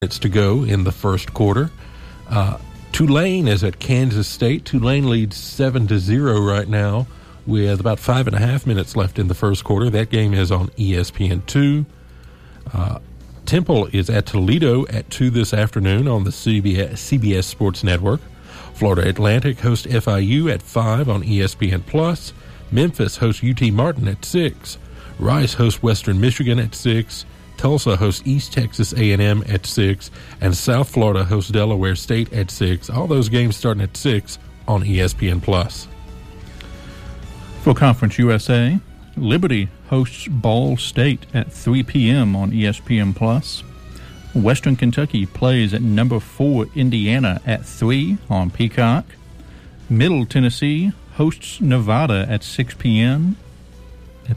minutes to go in the first quarter. Tulane is at Kansas State. Tulane leads 7-0 right now with about 5.5 minutes left in the first quarter. That game is on ESPN2. Temple is at Toledo at 2 this afternoon on the CBS Sports Network. Florida Atlantic hosts FIU at 5 on ESPN+. Memphis hosts UT Martin at 6. Rice hosts Western Michigan at 6. Tulsa hosts East Texas A&M at 6, and South Florida hosts Delaware State at 6. All those games starting at 6 on ESPN+. For Conference USA, Liberty hosts Ball State at 3 p.m. on ESPN+. Western Kentucky plays at number 4 Indiana at 3 on Peacock. Middle Tennessee hosts Nevada at 6 p.m. on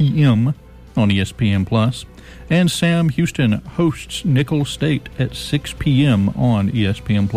ESPN+. And Sam Houston hosts Nicholls State at 6 p.m. on ESPN+.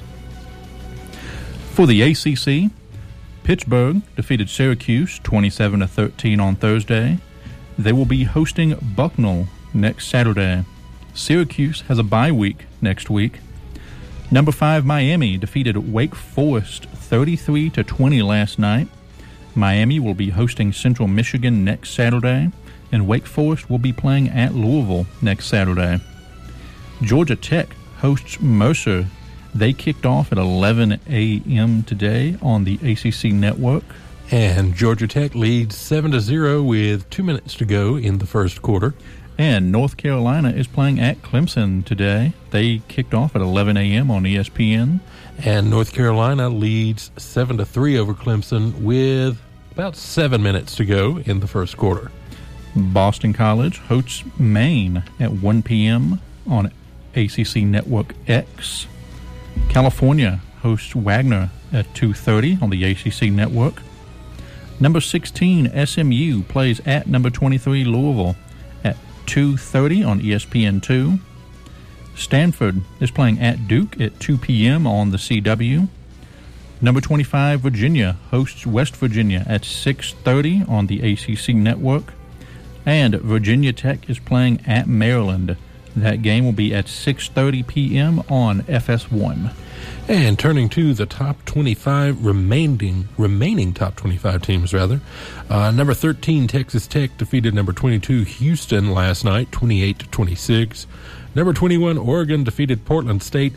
For the ACC, Pittsburgh defeated Syracuse 27-13 on Thursday. They will be hosting Bucknell next Saturday. Syracuse has a bye week next week. Number 5 Miami defeated Wake Forest 33-20 last night. Miami will be hosting Central Michigan next Saturday, and Wake Forest will be playing at Louisville next Saturday. Georgia Tech hosts Mercer. They kicked off at 11 a.m. today on the ACC network. And Georgia Tech leads 7-0 with 2 minutes to go in the first quarter. And North Carolina is playing at Clemson today. They kicked off at 11 a.m. on ESPN. And North Carolina leads 7-3 over Clemson with about 7 minutes to go in the first quarter. Boston College hosts Maine at 1 p.m. on ACC Network X. California hosts Wagner at 2:30 on the ACC Network. Number 16 SMU plays at number 23 Louisville at 2:30 on ESPN2. Stanford is playing at Duke at 2 p.m. on the CW. Number 25 Virginia hosts West Virginia at 6:30 on the ACC Network. And Virginia Tech is playing at Maryland. That game will be at 6:30 p.m. on FS1. And turning to the top 25 remaining top 25 teams, rather. Number 13 Texas Tech defeated number 22 Houston last night, 28-26. Number 21 Oregon defeated Portland State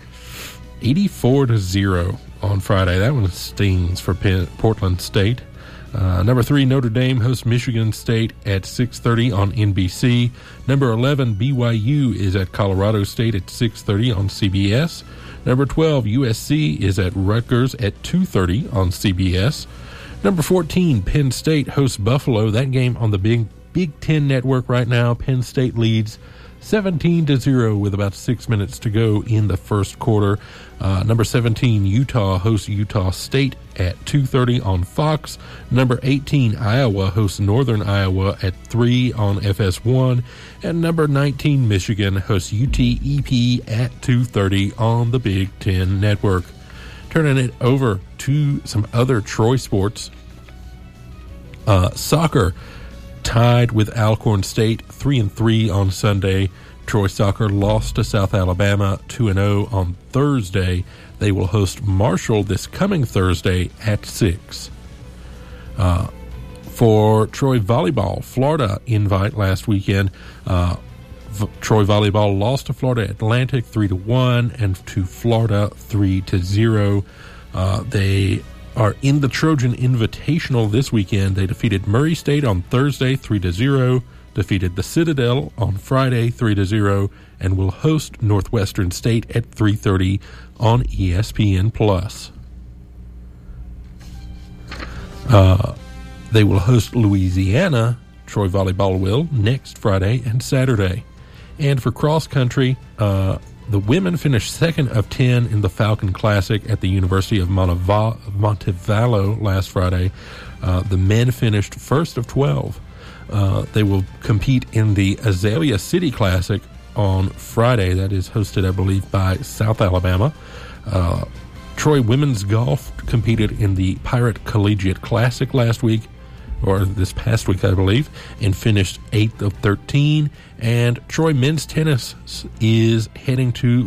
84-0 on Friday. That one stings for Portland State. Number 3, Notre Dame hosts Michigan State at 6:30 on NBC. Number 11, BYU is at Colorado State at 6:30 on CBS. Number 12, USC is at Rutgers at 2:30 on CBS. Number 14, Penn State hosts Buffalo. That game on the Big Ten Network right now. Penn State leads 17-0 with about 6 minutes to go in the first quarter. Number 17, Utah hosts Utah State at 2:30 on Fox. Number 18, Iowa hosts Northern Iowa at 3 on FS1. And number 19, Michigan hosts UTEP at 2:30 on the Big Ten Network. Turning it over to some other Troy sports. Soccer tied with Alcorn State 3-3 on Sunday. Troy Soccer lost to South Alabama 2-0 on Thursday. They will host Marshall this coming Thursday at 6. For Troy Volleyball, Florida invite last weekend. Troy Volleyball lost to Florida Atlantic 3-1 and to Florida 3-0. They are in the Trojan Invitational this weekend. They defeated Murray State on Thursday 3-0, defeated the Citadel on Friday 3-0, and will host Northwestern State at 3:30 on ESPN+. They will host Louisiana, Troy Volleyball will, next Friday and Saturday. And for cross country, the women finished 2nd of 10 in the Falcon Classic at the University of Montevallo last Friday. The men finished 1st of 12. They will compete in the Azalea City Classic on Friday. That is hosted, I believe, by South Alabama. Troy women's golf competed in the Pirate Collegiate Classic last week. or this past week, I believe, and finished 8th of 13. And Troy men's tennis is heading to